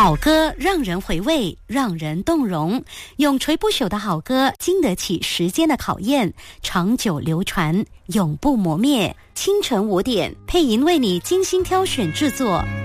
好歌让人回味，让人动容，永垂不朽的好歌经得起时间的考验，长久流传，永不磨灭。清晨5点，配音为你精心挑选制作，